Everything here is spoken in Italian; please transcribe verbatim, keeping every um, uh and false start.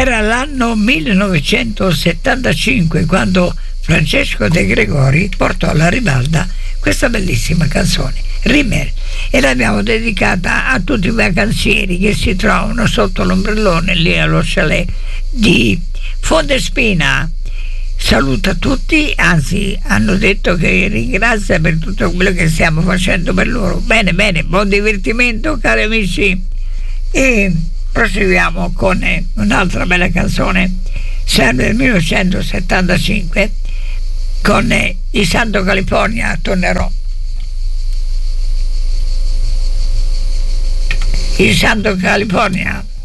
Era l'anno millenovecentosettantacinque quando Francesco De Gregori portò alla ribalta questa bellissima canzone, Rimel, e l'abbiamo dedicata a tutti i vacanzieri che si trovano sotto l'ombrellone lì allo chalet di Fondespina. Saluta tutti, anzi hanno detto che ringrazia per tutto quello che stiamo facendo per loro. Bene, bene, buon divertimento cari amici, e proseguiamo con un'altra bella canzone, sempre del millenovecentosettantacinque, con i Santo California Tornerò. Il Santo California.